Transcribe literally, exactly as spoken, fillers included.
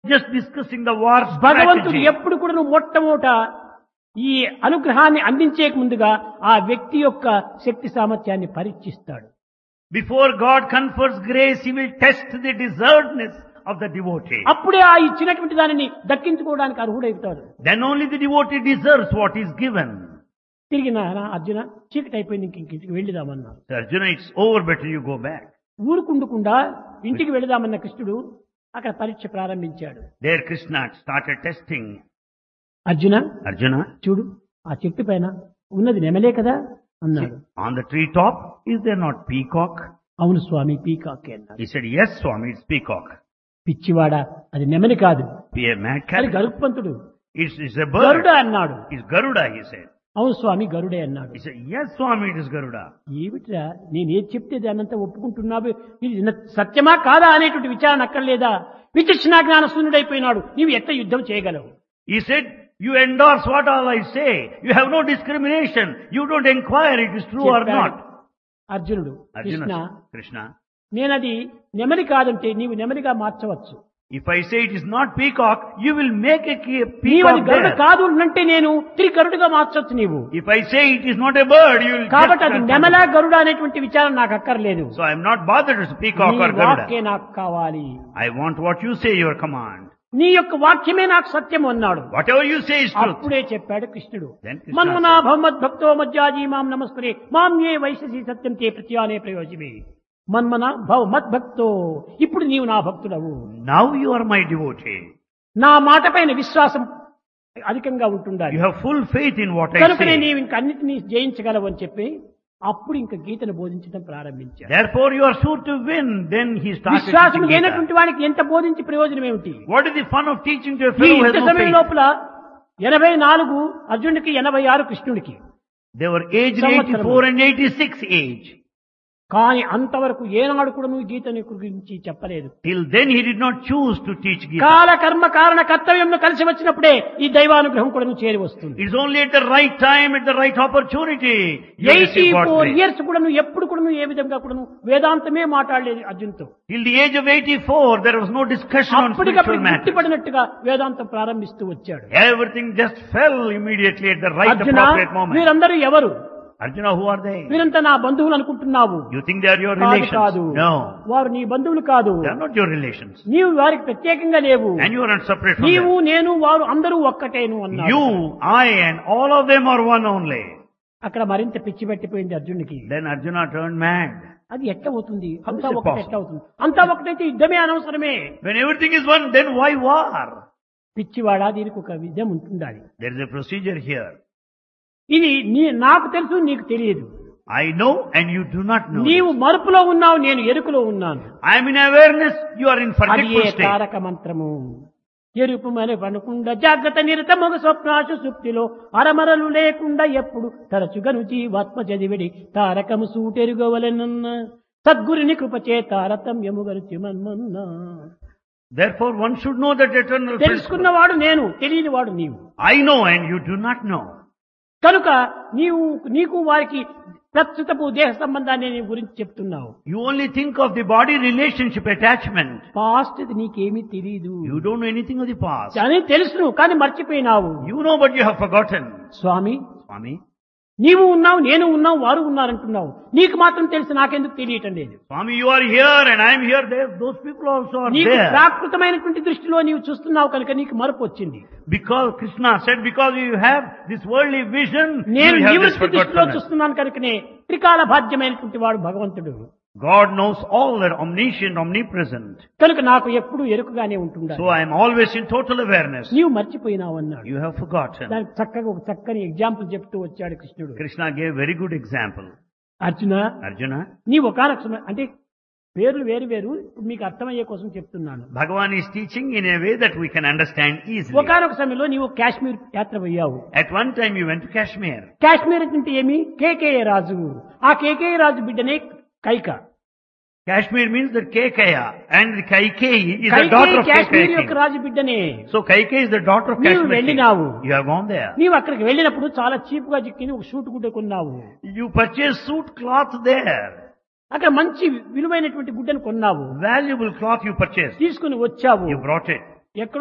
just discussing the war భగవంతుడు strategy. ఎప్పుడు కూడా నువ్వు మొట్టమొదట ఈ అనుగ్రహాన్ని అందించేక ముందుగా ఆ వ్యక్తి యొక్క శక్తి సామర్థ్యాన్ని పరీక్షిస్తాడు. Before God confers grace, He will test the deservedness of the devotee. అప్పుడే ఆ ఇచ్చినటువంటి దానిని దక్కించుకోవడానికి అర్హుడవుతాడు. Then only the devotee deserves what is given. తిరిగి నాయనా అర్జున చీకటి అయిపోయింది, ఇంక ఇంటికి వెళ్ళిదామన్నాడు. So Arjuna, it's over, better you go back. ఊరుకుండకుండా ఇంటికి వెళదామన్న కృష్ణుడు అక్కడ పరీక్ష ప్రారంభించాడు. There Krishna started testing. Arjuna Arjuna, చూడు, ఆ చెట్టు పైన ఉన్నది నెమలే కదా అన్నాడు. on the tree top, is there not peacock? అవును స్వామి, పీకాకే అన్నాడు. He said, yes, Swami, it's peacock. పిచ్చివాడా, అది నెమలి కాదు, Be a mad అది cat. గరుత్మంతుడు, It's, it's a bird. గరుడ అన్నాడు. It's Garuda, he said. అవును స్వామి, గరుడే అన్నాడు. He said, yes, Swami, it is Garuda. ఏమిట్రా, నేను ఏది చెప్తే దానంతా ఒప్పుకుంటున్నావు, ఇది న- సత్యమా కాదా అనేటువంటి విచారణ అక్కర్లేదా? విచక్షణ జ్ఞాన శూన్యుడైపోయినాడు, నీవు ఎట్లా యుద్ధం చేయగలవు? He said, you endorse what all I say. You have no discrimination. You don't inquire it is true or చెప్పాడు not. అర్జునుడు, కృష్ణ, Arjuna, Krishna, నేనది నెమలి కాదంటే నీవు నెమలిగా మార్చవచ్చు, if I say it is not peacock, you will make a ki- నీవు అది peacock Garuda there. కాదు అంటే నేను తిరిగి గరుడుగా మార్చవచ్చు నీవు. If I say it is not a bird, you will కాబట్టి just అది confirm నెమల it. గరుడ అనేటువంటి విచారం నాకు అక్కర్లేదు. So I am not bothered as peacock నీ or Garuda. వాక్యే నాకు కావాలి, I want what you say, your command. నీ యొక్క వాక్యమే నాకు సత్యం అన్నాడు. Whatever you say is truth. అప్పుడే చెప్పాడు కృష్ణుడు, Then Krishna మన్మనా said, భవమద్భక్తో మజ్జాజీ మాం నమస్కరే మాం ఏ వైశసి సత్యం తే ప్రత్యానే ప్రయోజమే. మన్మన భవ మద్భక్తో, ఇప్పుడు నీవు నా భక్తుడవు, now you are my devotee. నా మాట పైన విశ్వాసం అధికంగా ఉంటుండాలి, You have full faith in what I కనుకనే say. నీవు ఇంక అన్నిటినీ జయించగలవు అని చెప్పి అప్పుడు ఇంక గీతను బోధించడం ప్రారంభించాడు. Therefore you are sure to win. Then he started విశ్వాసం teaching లేనటువంటి Gita. వాడికి ఎంత బోధించి ప్రయోజనం ఏమిటి? What is the fun of teaching to a ఈ fellow who ఇంత has no సమయం faith? లోపల ఎనభై నాలుగు అర్జునుడికి, ఎనభై ఆరు కృష్ణుడికి. They were aged సంవత్సరము. eighty-four and eighty-six age. కానీ అంతవరకు ఏనాడు కూడా నువ్వు గీతని గురించి చెప్పలేదు. Till then he did not choose to teach Gita. కాల కర్మ కారణ కర్తవ్యంలో కలిసి వచ్చినప్పుడే ఈ దైవానుగ్రహం కూడా నువ్వు చేరి వస్తుంది. It's only at the right time, at the right opportunity, you eighty receive God's four grace. Years కూడా నువ్వు ఎప్పుడు కూడా నువ్వు ఏ విధంగా కూడా నువ్వు వేదాంతమే మాట్లాడలేదు అర్జున్తో. Till the age of eighty-four, there was no discussion on అప్పటికప్పుడు spiritual matters. గుర్తుపడినట్టుగా వేదాంతం ప్రారంభిస్తూ వచ్చాడు. Everything just fell immediately at the right Arjuna, appropriate moment. వీరందరూ ఎవరు? Arjuna, who are they? వీరంతా నా బంధువులు అనుకుంటున్నావు. You think they are your కాదు relations? కాదు, No. వారు నీ బంధువులు కాదు, They are not your relations. నీవు వారికి ప్రత్యేకంగా లేవు, And you are not separate from నీవు them. నేను వారు అందరూ ఒక్కటేను అన్నాడు. You, I and all of them are one only. అక్కడ మరింత పిచ్చి పెట్టిపోయింది అర్జునుడికి. Then Arjuna turned mad. అది ఎట్లా అవుతుంది? How అంతా is it ఒకటి possible? ఎట్లా అవుతుంది? అంతా ఒకటైతే యుద్ధమే అనవసరమే. When everything is one, then why war? పిచ్చివాడా, దీనికి ఒక విధం ఉంటుండాలి. There is a procedure here. ఇది నీ నాకు తెలుసు, నీకు తెలియదు. I know and you do not know. నీవు మరుపులో ఉన్నావు, నేను ఎరుకులో ఉన్నాను. I am in awareness, you are in అది ఏ forgetful state. తారక మంత్రము. ఎరుపు మరి పనుకుండా జాగ్రత్త నిరత మగ స్వప్నాశు సుప్తిలో అరమరలు లేకుండా ఎప్పుడు తరచుగను జీవాత్మ చదివిడి తారకము సూటెరుగవలెనన్న సద్గురుని కృపచే తారతమ్యము గరిచి మన్మన్నా. Therefore one should know that eternal principle. తెలుసుకున్నవాడు నేను, తెలియని వాడు నీవు. I know and you do not know. కనుక నీవు నీకు వారికి ప్రస్తుతపు దేహ సంబంధాన్ని నీ గురించి చెప్తున్నావు. You only think of the body relationship attachment. Past నీకేమీ తెలియదు. You don't know anything of the past. అని తెలుసును కానీ మర్చిపోయినావు. You know but you have forgotten. Swamy, Swami, నీవు ఉన్నావు, నేను ఉన్నావు, వారు ఉన్నారంటున్నావు. నీకు మాత్రం తెలుసు, నాకెందుకు తెలియటం లేదు. Swami, you are here and I am here. There, those people also are నీకు there. ప్రాకృతమైనటువంటి దృష్టిలో నీవు చూస్తున్నావు కనుక నీకు మరపు వచ్చింది. Because Krishna said, because you have this worldly vision, నేను you have this నివృత్తి దృష్టిలో forgetfulness. చూస్తున్నాను కనుకనే త్రికాల బాధ్యమైనటువంటి వాడు భగవంతుడు. God knows all, that omniscient, omnipresent. కనుక నాకు ఎప్పుడు ఎరుకుగానే ఉంటుందా. So I am always in total awareness. నీవు మర్చిపోయినావు అన్నాడు. You have forgotten. దానికి చక్కగా ఒక చక్కని ఎగ్జాంపుల్ చెప్తూ వచ్చాడు కృష్ణుడు. Krishna gave very good example. Arjuna, Arjuna, నీ ఒకనొక సమయం అంటే పేర్లు వేరు వేరు, ఇప్పుడు మీకు అర్థమయ్యే కోసం చెప్తున్నాను. Bhagavan is teaching in a way that we can understand easily. ఒకనొక సమయంలో నీవు కాశ్మీర్ యాత్ర పోయావు. At one time you went to Kashmir. Kashmir అంటే ఏమి? కేకేయ రాజు. ఆ కేకేయ రాజు బిడ్డనే Kaika. Kashmir means that Kekaya and the Kaikeyi is the Kaikeyi daughter of Kashmir Kekaya యొక్క king. Raju బిడ్డనే. So Kaikeyi is the daughter of నీవు Kashmir king. వెళ్ళినావు. You have gone there. నీవు అక్కడికి వెళ్ళినప్పుడు చాలా cheap గా చిక్కింది ఒక షూట్ గుడ్డ కొన్నావు. You purchased suit cloth there. అక్కడ మంచి విలువైనటువంటి గుడ్డను కొన్నావు. Valuable cloth you purchased. తీసుకుని వచ్చావు. You brought it. ఎక్కడో